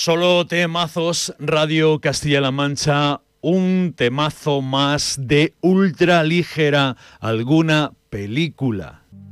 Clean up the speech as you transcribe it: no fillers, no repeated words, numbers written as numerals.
Solo temazos, Radio Castilla-La Mancha, un temazo más de ultraligera, alguna película.